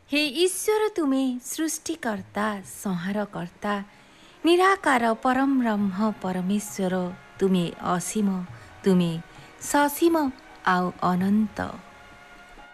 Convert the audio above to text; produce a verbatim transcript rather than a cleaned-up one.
हे ईश्वर तुमे सृष्टिकर्ता संहारकर्ता निराकार परम ब्रह्म परमेश्वर तुमे असीम तुमे ससीम आउ अनंत।